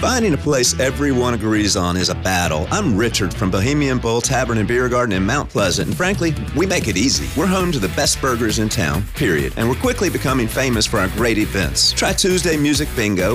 Finding a place everyone agrees on is a battle. I'm Richard from Bohemian Bull Tavern and Beer Garden in Mount Pleasant, and frankly, we make it easy. We're home to the best burgers in town, period, and we're quickly becoming famous for our great events. Try Tuesday Music Bingo